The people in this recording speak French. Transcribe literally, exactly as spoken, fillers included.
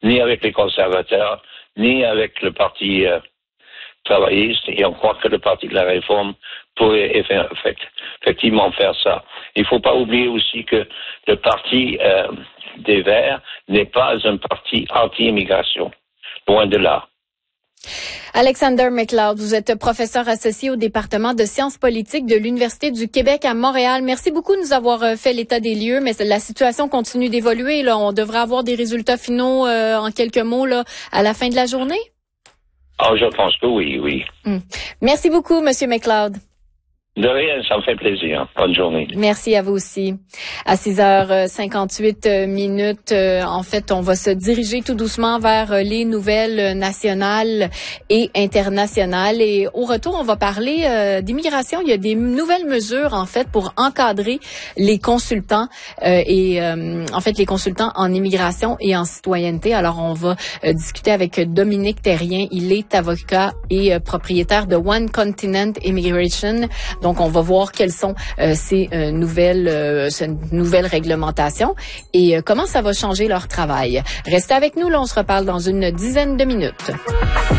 ni avec les conservateurs, ni avec le Parti euh, travailliste, et on croit que le Parti de la Réforme pourrait effectivement faire ça. Il ne faut pas oublier aussi que le Parti euh, des Verts n'est pas un parti anti-immigration. Loin de là. Alexander McLeod, vous êtes professeur associé au département de sciences politiques de l'Université du Québec à Montréal. Merci beaucoup de nous avoir fait l'état des lieux, mais la situation continue d'évoluer. Là, on devrait avoir des résultats finaux euh, en quelques mots là à la fin de la journée. Ah, je pense que oui, oui. Hum. Merci beaucoup, Monsieur McLeod. De rien, ça me fait plaisir. Bonne journée. Merci à vous aussi. À six heures cinquante-huit minutes, euh, en fait, on va se diriger tout doucement vers les nouvelles nationales et internationales. Et au retour, on va parler euh, d'immigration. Il y a des nouvelles mesures, en fait, pour encadrer les consultants euh, et, euh, en fait, les consultants en immigration et en citoyenneté. Alors, on va euh, discuter avec Dominique Terrien. Il est avocat et euh, propriétaire de One Continent Immigration. Donc, on va voir quelles sont euh, ces euh, nouvelles euh, ces nouvelles réglementations et euh, comment ça va changer leur travail. Restez avec nous, là, on se reparle dans une dizaine de minutes.